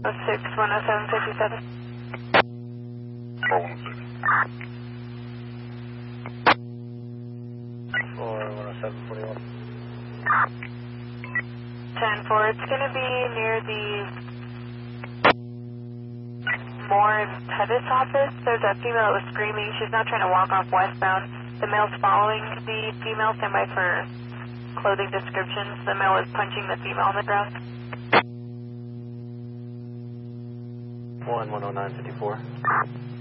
10757. 10741. 10-4, it's going to be near the Moore and Pettis office. There's a female that was screaming. She's now trying to walk off westbound. The male's following the female. Stand by for clothing descriptions. The male is punching the female on the ground. 10954.